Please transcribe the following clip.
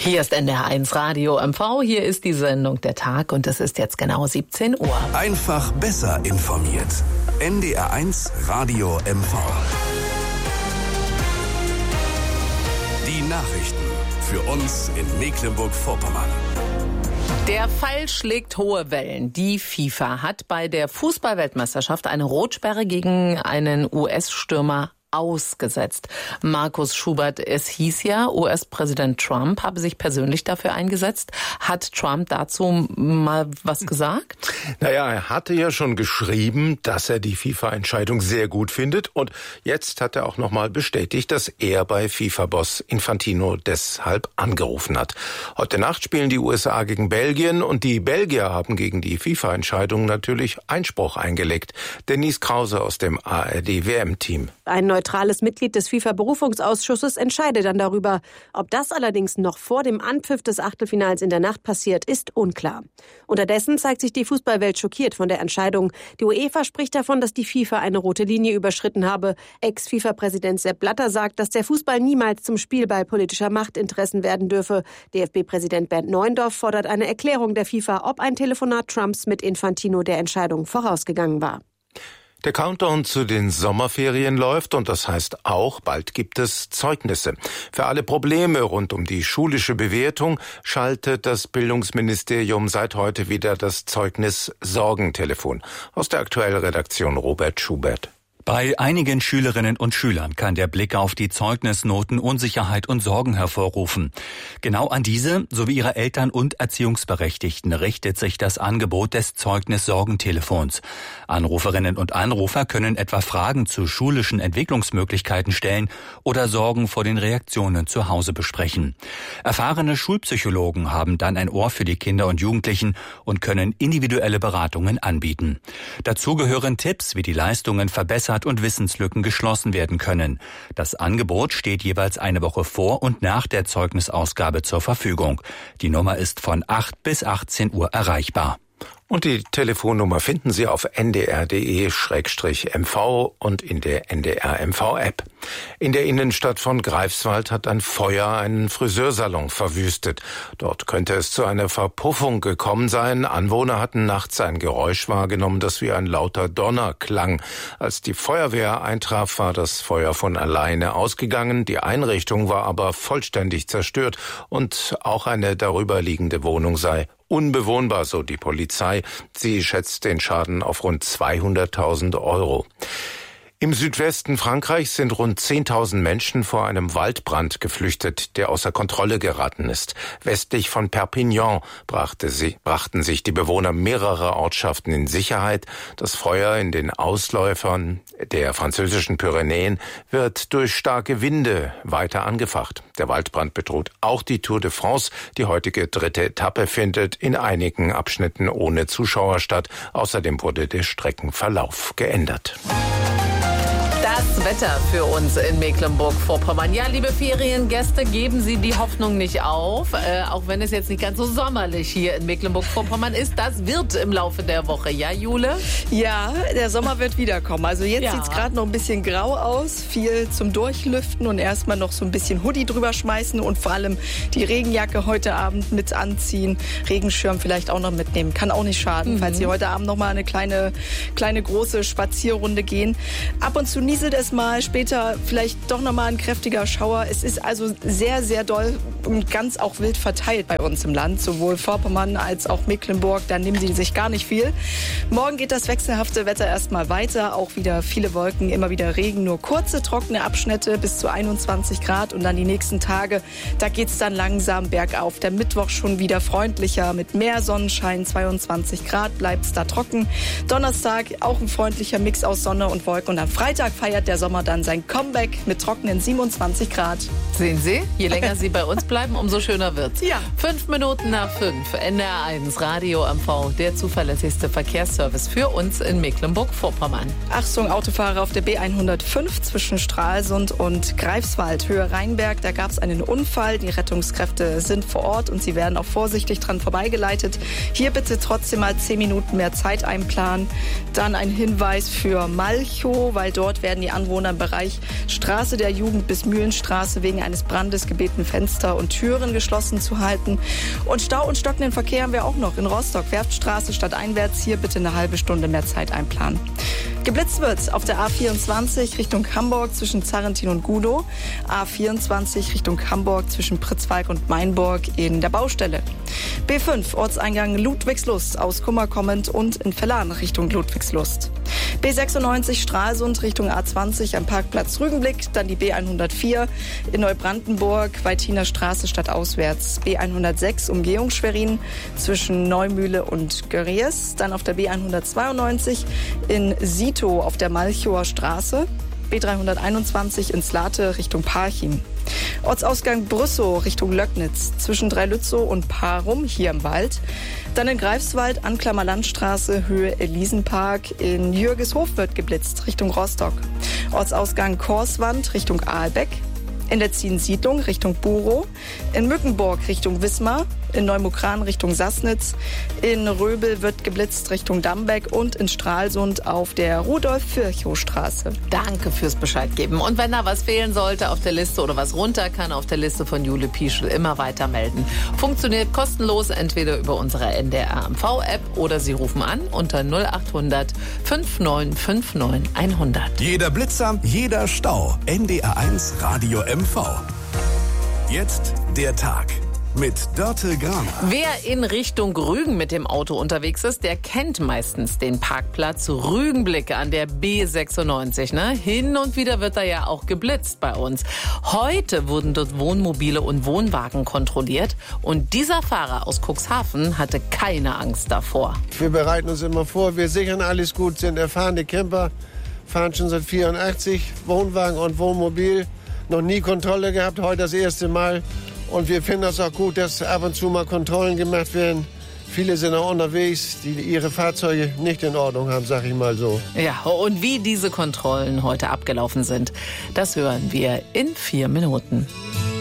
Hier ist NDR1 Radio MV, hier ist die Sendung Der Tag und es ist jetzt genau 17 Uhr. Einfach besser informiert. NDR1 Radio MV. Die Nachrichten für uns in Mecklenburg-Vorpommern. Der Fall schlägt hohe Wellen. Die FIFA hat bei der Fußball-Weltmeisterschaft eine Rotsperre gegen einen US-Stürmer ausgesetzt. Markus Schubert, es hieß ja, US-Präsident Trump habe sich persönlich dafür eingesetzt. Hat Trump dazu mal was gesagt? Naja, er hatte ja schon geschrieben, dass er die FIFA-Entscheidung sehr gut findet. Und jetzt hat er auch nochmal bestätigt, dass er bei FIFA-Boss Infantino deshalb angerufen hat. Heute Nacht spielen die USA gegen Belgien und die Belgier haben gegen die FIFA-Entscheidung natürlich Einspruch eingelegt. Denise Krause aus dem ARD-WM-Team. Ein neutrales Mitglied des FIFA-Berufungsausschusses entscheidet dann darüber. Ob das allerdings noch vor dem Anpfiff des Achtelfinals in der Nacht passiert, ist unklar. Unterdessen zeigt sich die Fußballwelt schockiert von der Entscheidung. Die UEFA spricht davon, dass die FIFA eine rote Linie überschritten habe. Ex-FIFA-Präsident Sepp Blatter sagt, dass der Fußball niemals zum Spielball politischer Machtinteressen werden dürfe. DFB-Präsident Bernd Neuendorf fordert eine Erklärung der FIFA, ob ein Telefonat Trumps mit Infantino der Entscheidung vorausgegangen war. Der Countdown zu den Sommerferien läuft und das heißt auch, bald gibt es Zeugnisse. Für alle Probleme rund um die schulische Bewertung schaltet das Bildungsministerium seit heute wieder das Zeugnis-Sorgentelefon. Aus der aktuellen Redaktion Robert Schubert. Bei einigen Schülerinnen und Schülern kann der Blick auf die Zeugnisnoten Unsicherheit und Sorgen hervorrufen. Genau an diese sowie ihre Eltern und Erziehungsberechtigten richtet sich das Angebot des Zeugnis-Sorgentelefons. Anruferinnen und Anrufer können etwa Fragen zu schulischen Entwicklungsmöglichkeiten stellen oder Sorgen vor den Reaktionen zu Hause besprechen. Erfahrene Schulpsychologen haben dann ein Ohr für die Kinder und Jugendlichen und können individuelle Beratungen anbieten. Dazu gehören Tipps, wie die Leistungen verbessert und Wissenslücken geschlossen werden können. Das Angebot steht jeweils eine Woche vor und nach der Zeugnisausgabe zur Verfügung. Die Nummer ist von 8 bis 18 Uhr erreichbar. Und die Telefonnummer finden Sie auf ndr.de/mv und in der NDR-MV-App. In der Innenstadt von Greifswald hat ein Feuer einen Friseursalon verwüstet. Dort könnte es zu einer Verpuffung gekommen sein. Anwohner hatten nachts ein Geräusch wahrgenommen, das wie ein lauter Donner klang. Als die Feuerwehr eintraf, war das Feuer von alleine ausgegangen. Die Einrichtung war aber vollständig zerstört und auch eine darüberliegende Wohnung sei unbewohnbar, so die Polizei. Sie schätzt den Schaden auf rund 200.000 Euro. Im Südwesten Frankreichs sind rund 10.000 Menschen vor einem Waldbrand geflüchtet, der außer Kontrolle geraten ist. Westlich von Perpignan brachten sich die Bewohner mehrerer Ortschaften in Sicherheit. Das Feuer in den Ausläufern der französischen Pyrenäen wird durch starke Winde weiter angefacht. Der Waldbrand bedroht auch die Tour de France. Die heutige 3. Etappe findet in einigen Abschnitten ohne Zuschauer statt. Außerdem wurde der Streckenverlauf geändert. Das Wetter für uns in Mecklenburg-Vorpommern. Ja, liebe Feriengäste, geben Sie die Hoffnung nicht auf, auch wenn es jetzt nicht ganz so sommerlich hier in Mecklenburg-Vorpommern ist. Das wird im Laufe der Woche. Ja, Jule? Ja, der Sommer wird wiederkommen. Also jetzt sieht es gerade noch ein bisschen grau aus, viel zum Durchlüften und erstmal noch so ein bisschen Hoodie drüber schmeißen und vor allem die Regenjacke heute Abend mit anziehen. Regenschirm vielleicht auch noch mitnehmen. Kann auch nicht schaden, falls Sie heute Abend noch mal eine kleine große Spazierrunde gehen. Ab und zu nieselt es mal, später vielleicht doch nochmal ein kräftiger Schauer. Es ist also sehr, sehr doll und ganz auch wild verteilt bei uns im Land. Sowohl Vorpommern als auch Mecklenburg, da nehmen sie sich gar nicht viel. Morgen geht das wechselhafte Wetter erstmal weiter. Auch wieder viele Wolken, immer wieder Regen, nur kurze trockene Abschnitte bis zu 21 Grad. Und dann die nächsten Tage, da geht es dann langsam bergauf. Der Mittwoch schon wieder freundlicher mit mehr Sonnenschein, 22 Grad, bleibt es da trocken. Donnerstag auch ein freundlicher Mix aus Sonne und Wolken. Und am Freitag feiert der Sommer dann sein Comeback mit trockenen 27 Grad. Sehen Sie, je länger Sie bei uns bleiben, umso schöner wird's. Ja. 5 Minuten nach 5, NDR1 Radio MV, der zuverlässigste Verkehrsservice für uns in Mecklenburg-Vorpommern. Achtung, Autofahrer auf der B105 zwischen Stralsund und Greifswald, Höhe Rheinberg. Da gab es einen Unfall. Die Rettungskräfte sind vor Ort und sie werden auch vorsichtig dran vorbeigeleitet. Hier bitte trotzdem mal 10 Minuten mehr Zeit einplanen. Dann ein Hinweis für Malchow, weil dort werden die Anwohner im Bereich Straße der Jugend bis Mühlenstraße wegen eines Brandes gebeten, Fenster und Türen geschlossen zu halten. Und Stau und stockenden Verkehr haben wir auch noch in Rostock. Werftstraße stadteinwärts, hier bitte eine halbe Stunde mehr Zeit einplanen. Geblitzt wird auf der A24 Richtung Hamburg zwischen Zarrentin und Gudow. A24 Richtung Hamburg zwischen Pritzwalk und Mainburg in der Baustelle. B5 Ortseingang Ludwigslust aus Kummer kommend und in Vellan Richtung Ludwigslust. B96 Stralsund Richtung A20 am Parkplatz Rügenblick. Dann die B104 in Neubrandenburg, Weitiner Straße stadtauswärts. B106 Umgehung Schwerin zwischen Neumühle und Görries. Dann auf der B192 in Sito auf der Malchower Straße. B321 in Slate Richtung Parchim. Ortsausgang Brüssow Richtung Löcknitz zwischen Dreilützow und Parum hier im Wald. Dann in Greifswald Anklammer Landstraße Höhe Elisenpark. In Jürgeshof wird geblitzt Richtung Rostock. Ortsausgang Korswand Richtung Aalbeck. In der Ziensiedlung Richtung Burow. In Mückenburg Richtung Wismar. In Neumukran Richtung Sassnitz. In Röbel wird geblitzt Richtung Dambeck und in Stralsund auf der Rudolf-Virchow-Straße. Danke fürs Bescheid geben. Und wenn da was fehlen sollte auf der Liste oder was runter kann auf der Liste von Jule Pieschel, immer weiter melden. Funktioniert kostenlos, entweder über unsere NDR-MV-App oder Sie rufen an unter 0800 5959 100. Jeder Blitzer, jeder Stau. NDR1 Radio MV. Jetzt der Tag. Mit Dörte Graner. Wer in Richtung Rügen mit dem Auto unterwegs ist, der kennt meistens den Parkplatz Rügenblick an der B96. Ne? Hin und wieder wird da ja auch geblitzt bei uns. Heute wurden dort Wohnmobile und Wohnwagen kontrolliert. Und dieser Fahrer aus Cuxhaven hatte keine Angst davor. Wir bereiten uns immer vor, wir sichern alles gut, sind erfahrene Camper, fahren schon seit 84, Wohnwagen und Wohnmobil. Noch nie Kontrolle gehabt, heute das erste Mal. Und wir finden es auch gut, dass ab und zu mal Kontrollen gemacht werden. Viele sind auch unterwegs, die ihre Fahrzeuge nicht in Ordnung haben, sag ich mal so. Ja, und wie diese Kontrollen heute abgelaufen sind, das hören wir in 4 Minuten.